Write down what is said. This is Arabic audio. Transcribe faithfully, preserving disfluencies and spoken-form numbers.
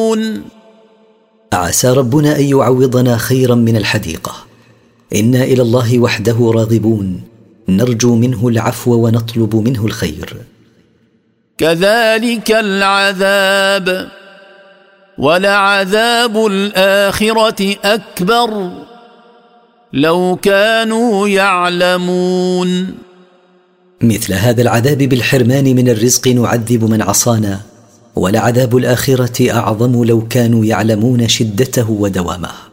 راضون. عسى ربنا أن يعوضنا خيرا من الحديقة. إنا إلى الله وحده راغبون، نرجو منه العفو ونطلب منه الخير. كذلك العذاب ولعذاب الآخرة أكبر لو كانوا يعلمون. مثل هذا العذاب بالحرمان من الرزق نعذب من عصانا، ولعذاب الآخرة أعظم لو كانوا يعلمون شدته ودوامه.